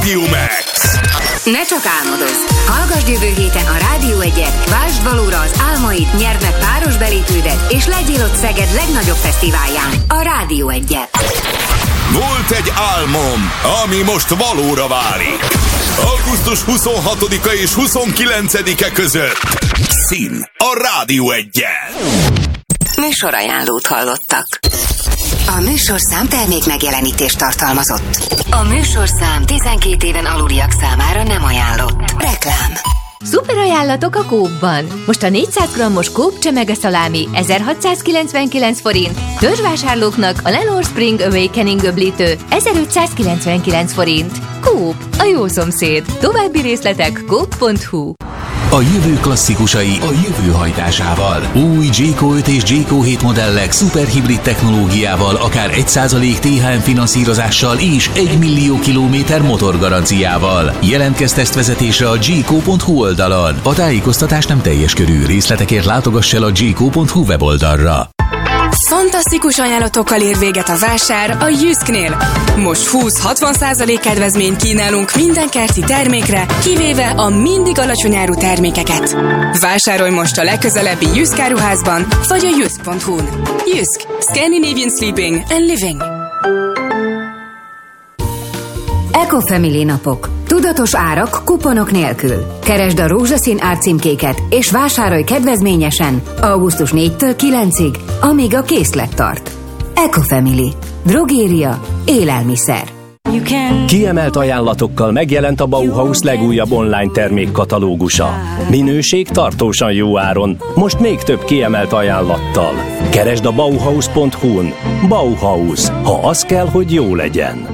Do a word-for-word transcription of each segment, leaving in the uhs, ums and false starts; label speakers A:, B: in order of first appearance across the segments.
A: Rádió Max.
B: Ne csak álmodozz! Hallgasd jövő héten a Rádió egyet, vásd valóra az álmaid, nyerd meg páros belépődet, és legyél ott Szeged legnagyobb fesztiválján, a Rádió egyet.
A: Volt egy álmom, ami most valóra válik. augusztus huszonhatodika és huszonkilencedike között. Szín a Rádió egyen.
B: Műsorajánlót hallottak. A műsorszám termék megjelenítést tartalmazott. A műsorszám tizenkét éven aluliak számára nem ajánlott. Reklám.
C: Szuper ajánlatok a Coop-ban. Most a négyszáz grammos Coop csemege-szalámi ezerhatszázkilencvenkilenc forint, törzsvásárlóknak a Lenore Spring Awakening öblítő ezerötszázkilencvenkilenc forint. Coop, a jó szomszéd. További részletek coop pont hu.
D: A jövő klasszikusai a jövő hajtásával. Új Jayco öt és Jayco hét modellek szuperhibrid technológiával, akár egy százalék té há em finanszírozással és egy millió kilométer motorgaranciával. Jelentkezz tesztvezetésre a jayco pont hu oldalon. A tájékoztatás nem teljes körű, részletekért látogass el a jayco pont hu weboldalra.
E: Fantasztikus ajánlatokkal ér véget a vásár a Jysknél. Most húsz-hatvan százalék kedvezményt kínálunk minden kerti termékre, kivéve a mindig alacsony áru termékeket. Vásárolj most a legközelebbi Jysk áruházban, vagy a jysk pont hu-n. Jysk. Scandinavian Sleeping and Living.
B: Ecofamily napok. Tudatos árak kuponok nélkül. Keresd a rózsaszín árcímkéket és vásárolj kedvezményesen augusztus négyedikétől kilencedikéig, amíg a készlet tart. Ecofamily. Drogéria. Élelmiszer.
F: Kiemelt ajánlatokkal megjelent a Bauhaus legújabb online termékkatalógusa. Minőség tartósan jó áron, most még több kiemelt ajánlattal. Keresd a bauhaus pont hu-n. Bauhaus, ha az kell, hogy jó legyen.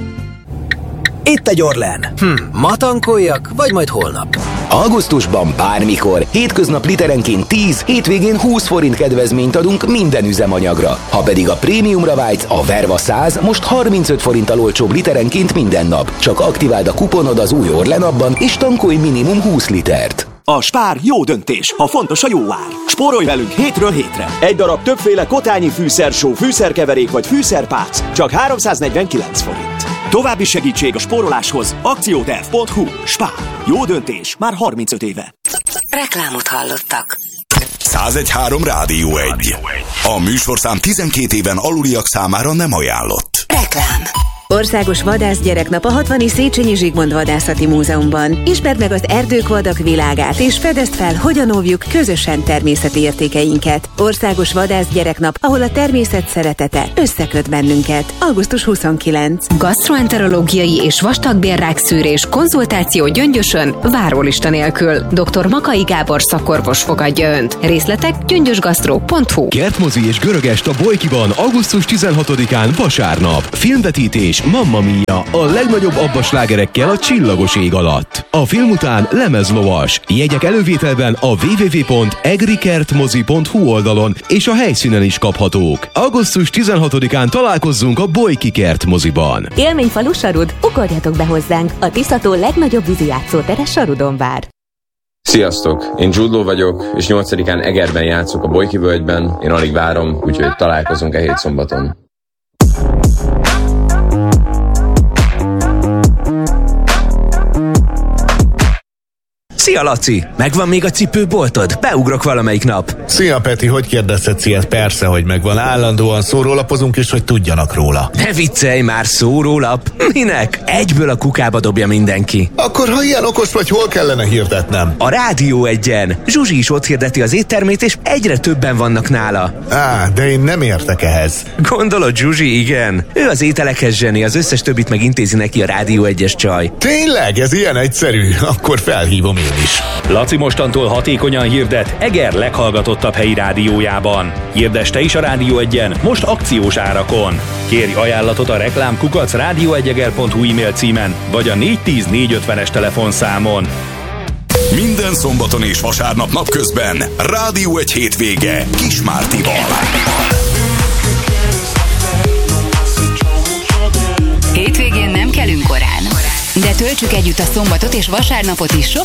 G: Itt egy Orlen. Hm, ma tankoljak, vagy majd holnap?
H: Augusztusban bármikor, hétköznap literenként tíz, hétvégén húsz forint kedvezményt adunk minden üzemanyagra. Ha pedig a prémiumra vágysz, a Verva száz most harmincöt forinttal olcsóbb literenként minden nap. Csak aktiváld a kuponod az új Orlen appban, és tankolj minimum húsz litert.
I: A Spár jó döntés, ha fontos a jó ár. Spórolj velünk hétről hétre. Egy darab többféle kotányi fűszersó, fűszerkeverék vagy fűszerpác, csak háromszáznegyvenkilenc forint. További segítség a spóroláshoz akcióterv pont hu. Spár. Jó döntés már harmincöt éve.
B: Reklámot hallottak.
A: száz egy három Rádió egy. A műsorszám tizenkét éven aluliak számára nem ajánlott.
B: Reklám.
J: Országos Vadászgyereknap a hatvani Széchenyi Zsigmond Vadászati Múzeumban. Ismerd meg az erdők vadak világát, és fedezd fel, hogyan óvjuk közösen természeti értékeinket. Országos Vadászgyereknap, ahol a természet szeretete összeköt bennünket. augusztus huszonkilencedike.
K: Gasztroenterológiai és vastagbélrák szűrés, konzultáció Gyöngyösön, várólista nélkül. doktor Makai Gábor szakorvos fogadja Önt. Részletek gyöngyösgasztró pont hu.
L: Kertmozi és Görögest a Bolykiban augusztus tizenhatodikán vasárnap. Filmvetítés Mamma Mia, a legnagyobb abbaslágerekkel a csillagos ég alatt. A film után lemezlovas. Jegyek elővételben a double-u double-u double-u pont egrikertmozi pont hu oldalon és a helyszínen is kaphatók. augusztus tizenhatodikán találkozzunk a Bolyki Kertmoziban.
C: Élményfalu Sarud, ugorjatok be hozzánk! A Tiszató legnagyobb vízijátszótere Sarudon vár.
M: Sziasztok! Én Jude Law vagyok, és nyolcadikán Egerben játszok a Bolyki völgyben. Én alig várom, úgyhogy találkozunk e hét szombaton.
G: Szia, Laci! Megvan még a cipőboltod? Beugrok valamelyik nap.
N: Szia, Peti, hogy kérdezhetsz ilyet? Persze, hogy megvan. Állandóan szórólapozunk is, hogy tudjanak róla.
G: Ne viccelj már, szórólap! Minek? Egyből a kukába dobja mindenki.
N: Akkor, ha ilyen okos vagy, hol kellene hirdetnem?
G: A Rádió egyen. Zsuzsi is ott hirdeti az éttermét, és egyre többen vannak nála.
N: Á, de én nem értek ehhez.
G: Gondolod, Zsuzsi, igen. Ő az ételekhez zseni, az összes többit megintézi neki a Rádió egyes csaj.
N: Tényleg? Ez ilyen egyszerű? Akkor felhívom én is.
O: Laci mostantól hatékonyan hirdet Eger leghallgatottabb helyi rádiójában. Hirdess te is a Rádió egyen, most akciós árakon. Kérj ajánlatot a reklám kukac rádióegyeger pont hu e-mail címen, vagy a négy tíz négy ötvenes telefonszámon.
A: Minden szombaton és vasárnap napközben Rádió egy hétvége Kismártival.
B: Hétvégén nem kelünk korán, de töltsük együtt a szombatot és vasárnapot is sok